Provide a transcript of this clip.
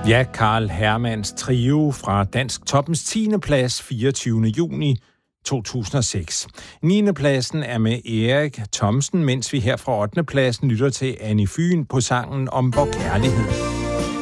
Ja, Karl Hermanns Trio fra Dansk Toppens 10. plads 24. juni 2006. 9. pladsen er med Erik Thomsen, mens vi her fra 8. pladsen lytter til Annie Fyn på sangen Om vor kærlighed.